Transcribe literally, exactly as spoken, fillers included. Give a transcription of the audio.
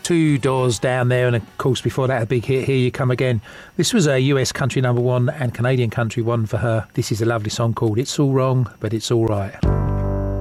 Two Doors Down There, and of course before that a big hit, Here You Come Again. This was a U S country number one and Canadian country one for her. This is a lovely song called It's All Wrong, But It's All Right.